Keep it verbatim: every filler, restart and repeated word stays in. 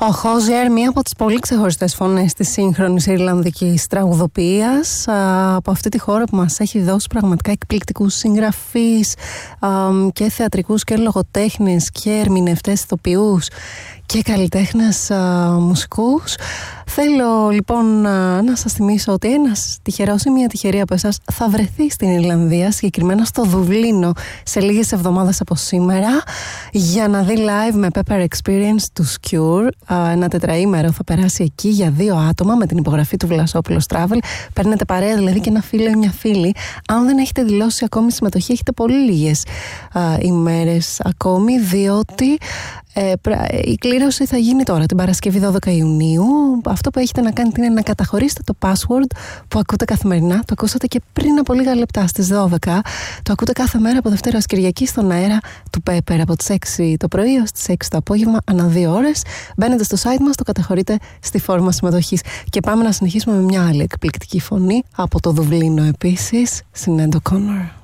Ο Χόζιερ, μία από τις πολύ ξεχωριστές φωνές της σύγχρονης Ιρλανδικής τραγουδοποιίας, από αυτή τη χώρα που μας έχει δώσει πραγματικά εκπληκτικούς συγγραφείς και θεατρικούς και λογοτέχνες και ερμηνευτές, ηθοποιούς και καλλιτέχνες α, μουσικούς. Θέλω λοιπόν α, να σας θυμίσω ότι ένας τυχερός ή μια τυχερή από εσάς θα βρεθεί στην Ιρλανδία, συγκεκριμένα στο Δουβλίνο, σε λίγες εβδομάδες από σήμερα, για να δει live με Pepper Experience του Skure. Α, ένα τετραήμερο θα περάσει εκεί για δύο άτομα με την υπογραφή του Βλασόπουλος Travel. Παίρνετε παρέα δηλαδή και ένα φίλο ή μια φίλη. Αν δεν έχετε δηλώσει ακόμη συμμετοχή, έχετε πολύ λίγες α, ημέρες ακόμη, διότι Ε, η κλήρωση θα γίνει τώρα την Παρασκευή δώδεκα Ιουνίου. Αυτό που έχετε να κάνετε είναι να καταχωρήσετε το password που ακούτε καθημερινά. Το ακούσατε και πριν από λίγα λεπτά στις δώδεκα. Το ακούτε κάθε μέρα από Δευτέρα ως Κυριακή στον αέρα του Pepper από τις έξι το πρωί ως τις έξι το απόγευμα, ανά δύο ώρες. Μπαίνετε στο site μας, το καταχωρείτε στη φόρμα συμμετοχής. Και πάμε να συνεχίσουμε με μια άλλη εκπληκτική φωνή από το Δουβλίνο επίσης, Sinéad O'Connor.